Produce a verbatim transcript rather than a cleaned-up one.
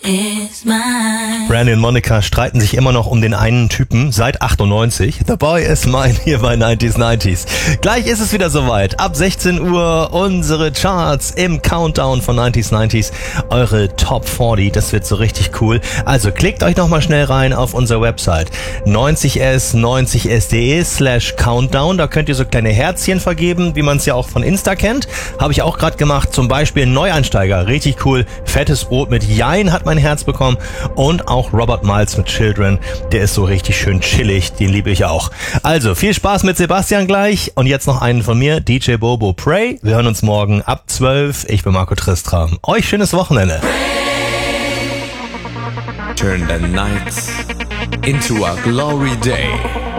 is mine. Brandy und Monica streiten sich immer noch um den einen Typen seit achtundneunzig. The Boy is Mine hier bei neunzig neunzig. Gleich ist es wieder soweit. Ab sechzehn Uhr unsere Charts im Countdown von neunzig neunzig. Eure Top vierzig, das wird so richtig cool. Also klickt euch nochmal schnell rein auf unsere Website neunzig s neunzig s punkt de slash countdown. Da könnt ihr so kleine Herzchen vergeben, wie man es ja auch von Insta kennt. Habe ich auch gerade gemacht. Zum Beispiel Neueinsteiger. Richtig cool. Fettes Brot mit Jein hat mein Herz bekommen. Und auch Robert Miles mit Children. Der ist so richtig schön chillig. Den liebe ich auch. Also viel Spaß mit Sebastian gleich. Und jetzt noch einen von mir, D J Bobo Pray. Wir hören uns morgen ab zwölf. Ich bin Marco Tristram. Euch schönes Wochenende. Turn the nights into a glory day.